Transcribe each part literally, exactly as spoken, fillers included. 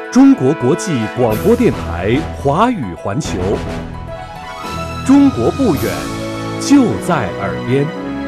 中国国际广播电台华语环球，中国不远，就在耳边。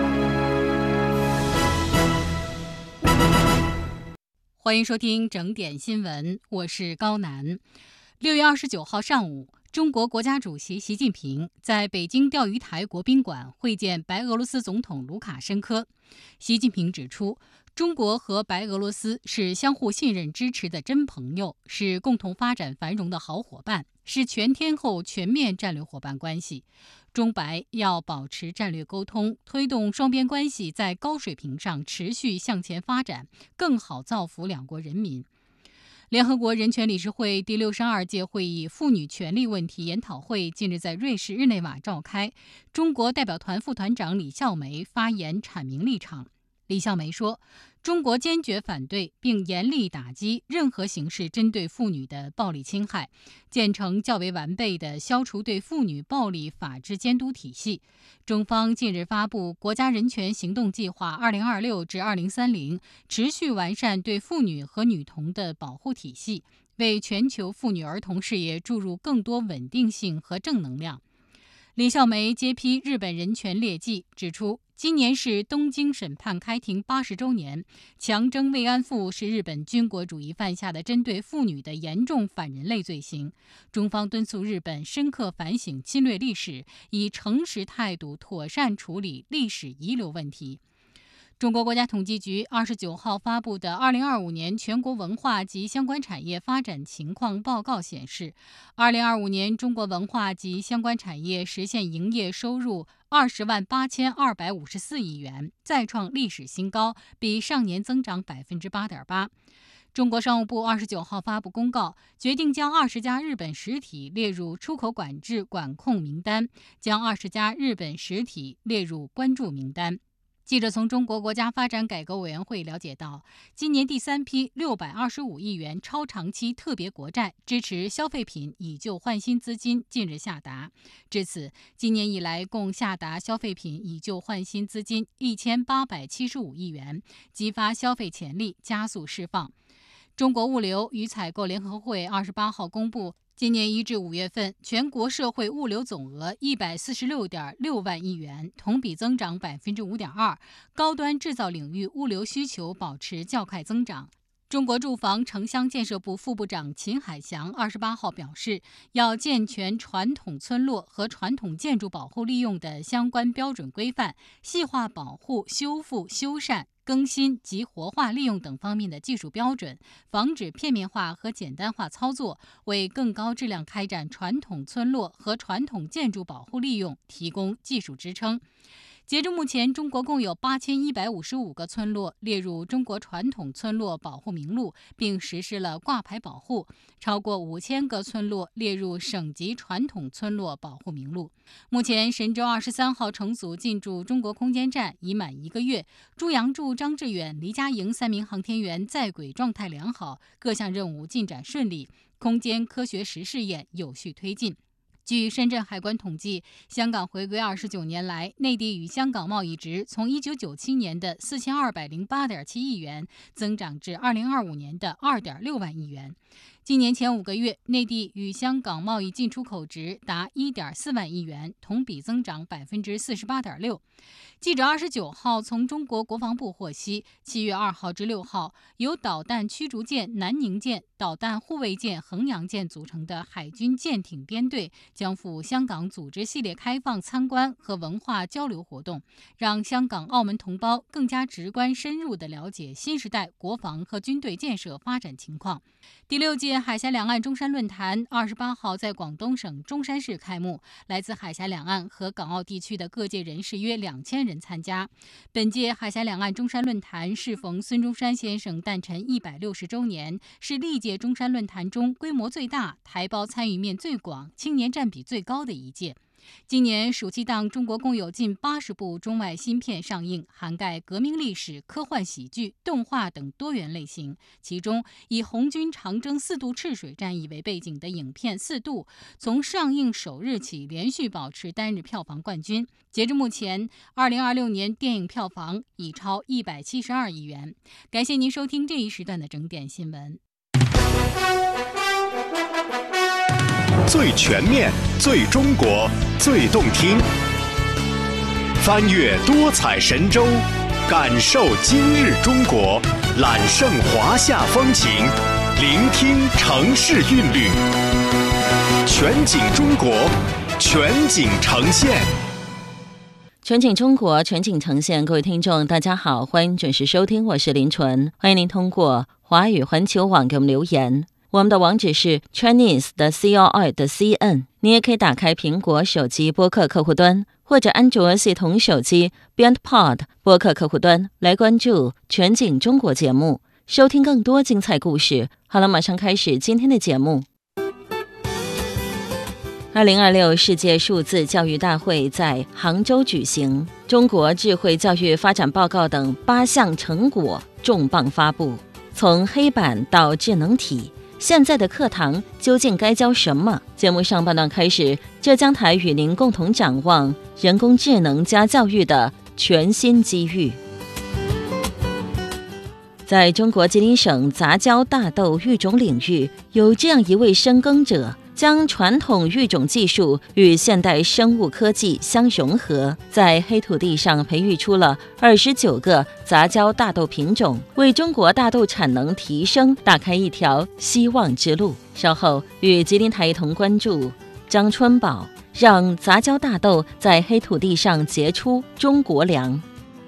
欢迎收听整点新闻，我是高楠。六月二十九号上午，中国国家主席习近平在北京钓鱼台国宾馆会见白俄罗斯总统卢卡申科。习近平指出，中国和白俄罗斯是相互信任支持的真朋友，是共同发展繁荣的好伙伴，是全天候全面战略伙伴关系。中白要保持战略沟通，推动双边关系在高水平上持续向前发展，更好造福两国人民。联合国人权理事会第六十二届会议妇女权利问题研讨会近日在瑞士日内瓦召开，中国代表团副团长李孝梅发言阐明立场。李孝梅说，中国坚决反对并严厉打击任何形式针对妇女的暴力侵害，建成较为完备的消除对妇女暴力法治监督体系。中方近日发布国家人权行动计划二零二六至二零三零，持续完善对妇女和女童的保护体系，为全球妇女儿童事业注入更多稳定性和正能量。李孝梅揭批日本人权劣迹，指出今年是东京审判开庭八十周年，强征慰安妇是日本军国主义犯下的针对妇女的严重反人类罪行。中方敦促日本深刻反省侵略历史，以诚实态度妥善处理历史遗留问题。中国国家统计局二十九号发布的二零二五年全国文化及相关产业发展情况报告显示，二零二五年中国文化及相关产业实现营业收入二十万八千二百五十四亿元，再创历史新高，比上年增长百分之八点八。中国商务部二十九号发布公告，决定将二十家日本实体列入出口管制管控名单，将二十家日本实体列入关注名单。记者从中国国家发展改革委员会了解到，今年第三批六百二十五亿元超长期特别国债支持消费品以旧换新资金近日下达，至此，今年以来共下达消费品以旧换新资金一千八百七十五亿元，激发消费潜力，加速释放。中国物流与采购联合会二十八号公布，今年一至五月份，全国社会物流总额一百四十六点六万亿元，同比增长百分之五点二。高端制造领域物流需求保持较快增长。中国住房城乡建设部副部长秦海翔二十八号表示，要健全传统村落和传统建筑保护利用的相关标准规范，细化保护、修复、修缮、更新及活化利用等方面的技术标准，防止片面化和简单化操作，为更高质量开展传统村落和传统建筑保护利用提供技术支撑。截至目前，中国共有八千一百五十五个村落列入中国传统村落保护名录，并实施了挂牌保护，超过五千个村落列入省级传统村落保护名录。目前，神舟二十三号乘组进驻中国空间站已满一个月，朱杨柱、张志远、黎佳莹三名航天员在轨状态良好，各项任务进展顺利，空间科学实试验有序推进。据深圳海关统计，香港回归二十九年来，内地与香港贸易值从一九九七年的四千二百零八点七亿元增长至二零二五年的二点六万亿元。今年前五个月，内地与香港贸易进出口值达一点四万亿元，同比增长百分之四十八点六。记者二十九号从中国国防部获悉，七月二号至六号，由导弹驱逐舰南宁舰、导弹护卫舰衡阳舰组成的海军舰艇编队将赴香港组织系列开放参观和文化交流活动，让香港、澳门同胞更加直观深入地了解新时代国防和军队建设发展情况。第六届海峡两岸中山论坛二十八号在广东省中山市开幕，来自海峡两岸和港澳地区的各界人士约两千人参加。本届海峡两岸中山论坛适逢孙中山先生诞辰一百六十周年，是历届中山论坛中规模最大、台胞参与面最广、青年占比最高的一届。今年暑期档，中国共有近八十部中外新片上映，涵盖革命历史、科幻喜剧、动画等多元类型。其中，以红军长征四渡赤水战役为背景的影片《四渡》，从上映首日起连续保持单日票房冠军。截至目前，二零二六年电影票房已超一百七十二亿元。感谢您收听这一时段的整点新闻。 最全面、最中国、最动听，翻越多彩神州，感受今日中国，揽胜华夏风情，聆听城市韵律，全景中国，全景呈现。 全景中国，全景呈现。各位听众大家好，欢迎准时收听，我是林纯。欢迎您通过华语环球网给我们留言，我们的网址是 Chinese 的 C O I 的 C N。 你也可以打开苹果手机播客客户端，或者安卓系统手机 BeyondPod 播客客户端来关注全景中国节目，收听更多精彩故事。好了，马上开始今天的节目。二零二六世界数字教育大会在杭州举行，中国智慧教育发展报告等八项成果重磅发布。从黑板到智能体，现在的课堂究竟该教什么？节目上半段开始，浙江台与您共同展望人工智能加教育的全新机遇。在中国吉林省杂交大豆育种领域，有这样一位深耕者，将传统育种技术与现代生物科技相融合，在黑土地上培育出了二十九个杂交大豆品种，为中国大豆产能提升打开一条希望之路。稍后与吉林台一同关注张春宝，让杂交大豆在黑土地上结出中国粮。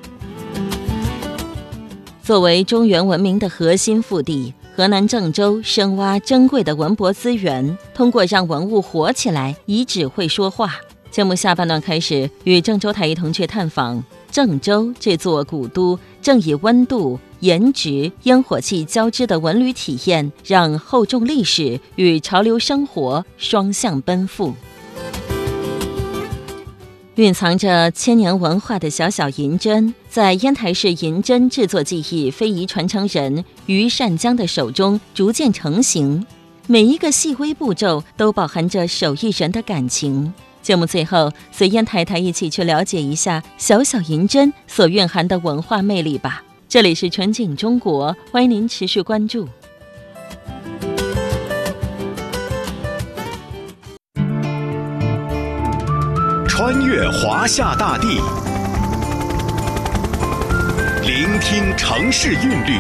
作为中原文明的核心腹地，河南郑州深挖珍贵的文博资源，通过让文物活起来，遗址会说话。节目下半段开始，与郑州台一同去探访郑州这座古都，正以温度、颜值、烟火气交织的文旅体验，让厚重历史与潮流生活双向奔赴。蕴藏着千年文化的小小银针，在烟台市银针制作技艺非遗传承人于善江的手中逐渐成型，每一个细微步骤都饱含着手艺人的感情。节目最后，随烟台台一起去了解一下小小银针所蕴含的文化魅力吧。这里是全景中国，欢迎您持续关注。 穿越华夏大地，聆听城市韵律，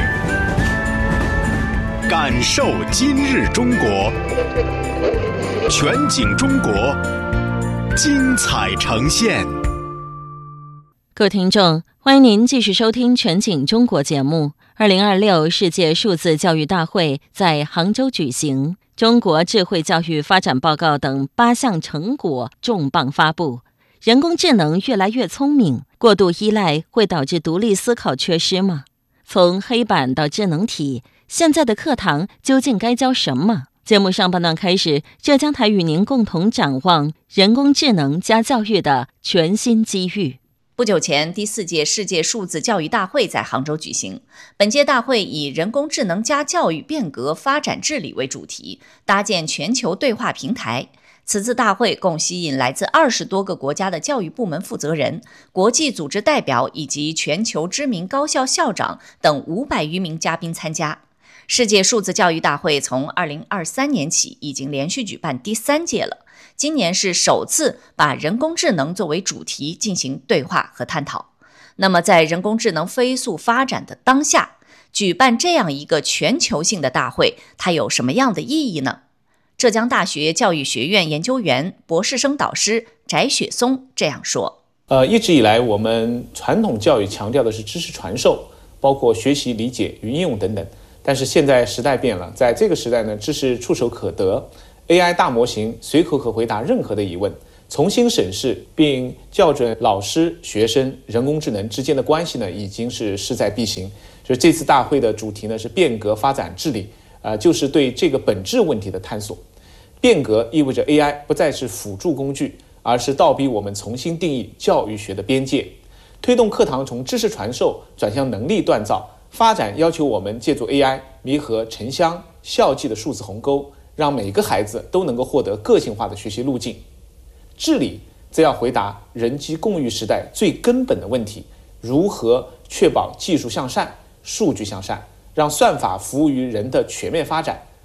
感受今日中国，全景中国，精彩呈现。 各位听众，欢迎您继续收听全景中国节目。二零二六世界数字教育大会在杭州举行，中国智慧教育发展报告等八项成果重磅发布。人工智能越来越聪明，过度依赖会导致独立思考缺失吗？从黑板到智能体，现在的课堂究竟该教什么？节目上半段开始，浙江台与您共同展望人工智能加教育的全新机遇。 不久前，第四届世界数字教育大会在杭州举行。本届大会以人工智能加教育变革发展治理为主题，搭建全球对话平台。此次大会共吸引来自二十多个国家的教育部门负责人、国际组织代表以及全球知名高校校长等五百余名嘉宾参加。世界数字教育大会从二零二三年起已经连续举办第三届了，今年是首次把人工智能作为主题进行对话和探讨。那么在人工智能飞速发展的当下，举办这样一个全球性的大会，它有什么样的意义呢？浙江大学教育学院研究员、博士生导师翟雪松这样说： 呃，一直以来，我们传统教育强调的是知识传授，包括学习、理解与应用等等。但是现在时代变了，在这个时代呢，知识触手可得 ，A I 大模型随口可回答任何的疑问。重新审视并校准老师、学生、人工智能之间的关系呢，已经是势在必行。所以这次大会的主题呢是变革发展治理，呃，就是对这个本质问题的探索。变革意味着 A I 不再是辅助工具，而是倒逼我们重新定义教育学的边界，推动课堂从知识传授转向能力锻造。发展要求我们借助 A I 弥合城乡校际的数字鸿沟，让每个孩子都能够获得个性化的学习路径。治理则要回答人机共育时代最根本的问题：如何确保技术向善、数据向善，让算法服务于人的全面发展，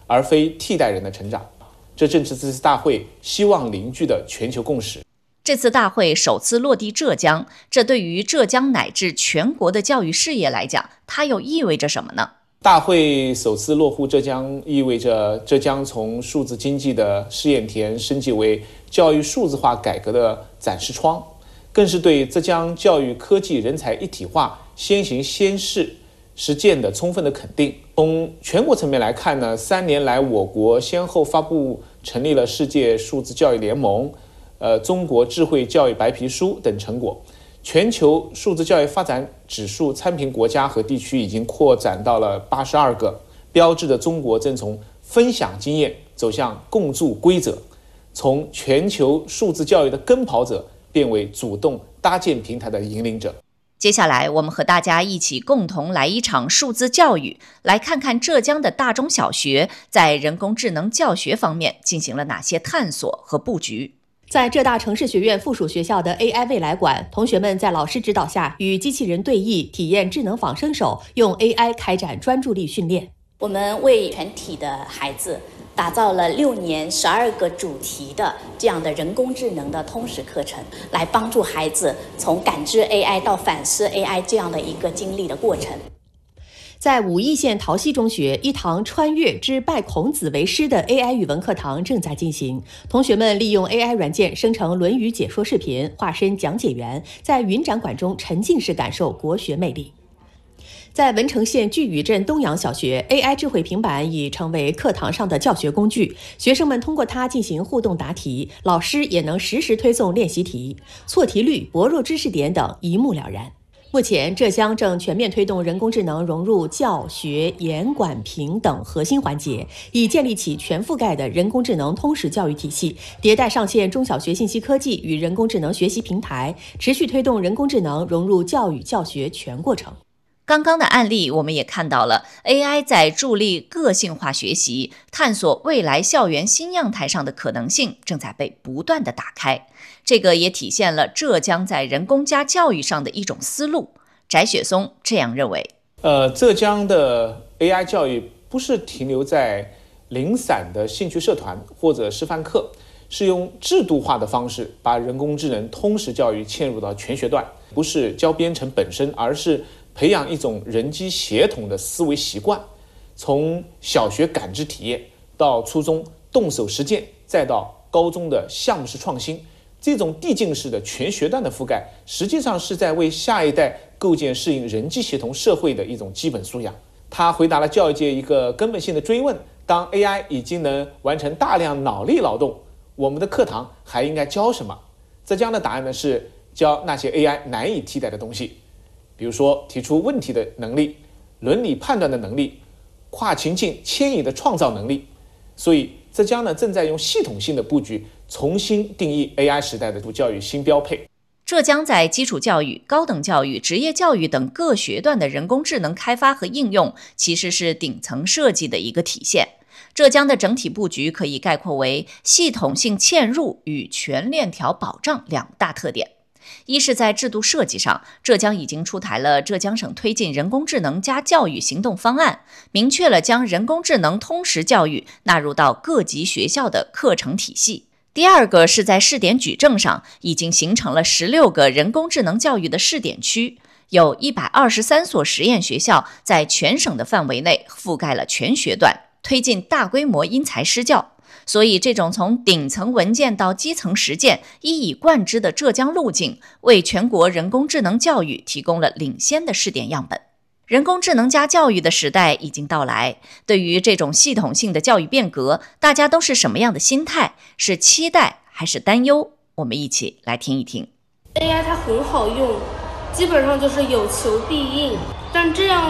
而非替代人的成长。这正是这次大会希望凝聚的全球共识。 这次大会首次落地浙江，这对于浙江乃至全国的教育事业来讲，它又意味着什么呢？ 大会首次落户浙江，意味着浙江从数字经济的试验田升级为教育数字化改革的展示窗，更是对浙江教育科技人才一体化先行先试实践的充分的肯定。从全国层面来看呢，三年来我国先后发布成立了世界数字教育联盟、呃中国智慧教育白皮书等成果。全球数字教育发展指数参评国家和地区已经扩展到了八十二个，标志着中国正从分享经验走向共筑规则，从全球数字教育的跟跑者变为主动搭建平台的引领者。 接下来我们和大家一起共同来一场数字教育，来看看浙江的大中小学在人工智能教学方面进行了哪些探索和布局。 在浙大城市学院附属学校的 A I 未来馆，同学们在老师指导下与机器人对弈，体验智能仿生手，用 A I 开展专注力训练。 我们为全体的孩子打造了六年十二个主题的这样的人工智能的通识课程，来帮助孩子从感知 A I 到反思 A I 这样的一个经历的过程。 在武义县桃溪中学，一堂穿越之拜孔子为师的 A I 语文课堂正在进行。同学们利用 A I 软件生成《论语》解说视频，化身讲解员，在云展馆中沉浸式感受国学魅力。在文成县巨宇镇东阳小学， A I 智慧平板已成为课堂上的教学工具，学生们通过它进行互动答题，老师也能实时推送练习题，错题率、薄弱知识点等一目了然。目前，浙江正全面推动人工智能融入教学、研管评等核心环节，以建立起全覆盖的人工智能通识教育体系，迭代上线中小学信息科技与人工智能学习平台，持续推动人工智能融入教育教学全过程。 刚刚的案例，我们也看到了 A I 在助力个性化学习、探索未来校园新样态上的可能性正在被不断的打开。这个也体现了浙江在人工加教育上的一种思路。翟雪松这样认为： 呃，浙江的 A I 教育不是停留在零散的兴趣社团或者示范课，是用制度化的方式把人工智能通识教育嵌入到全学段，不是教编程本身，而是培养一种人机协同的思维习惯，从小学感知体验到初中动手实践，再到高中的项目式创新，这种递进式的全学段的覆盖，实际上是在为下一代构建适应人机协同社会的一种基本素养。它回答了教育界一个根本性的追问：当 A I 已经能完成大量脑力劳动，我们的课堂还应该教什么？浙江的答案呢是教那些 A I 难以替代的东西，比如说提出问题的能力、伦理判断的能力、跨情境迁移的创造能力。所以浙江呢正在用系统性的布局，重新定义 A I 时代的教育新标配。 浙江在基础教育、高等教育、职业教育等各学段的人工智能开发和应用，其实是顶层设计的一个体现。浙江的整体布局可以概括为系统性嵌入与全链条保障两大特点。一是在制度设计上，浙江已经出台了浙江省推进人工智能加教育行动方案，明确了将人工智能通识教育纳入到各级学校的课程体系。第二个是在试点矩阵上，已经形成了十六个人工智能教育的试点区，有一百二十三所实验学校在全省的范围内覆盖了全学段，推进大规模因材施教。所以这种从顶层文件到基层实践一以贯之的浙江路径，为全国人工智能教育提供了领先的试点样本。人工智能加教育的时代已经到来，对于这种系统性的教育变革，大家都是什么样的心态？是期待还是担忧？我们一起来听一听。 A I 它很好用，基本上就是有求必应，但这样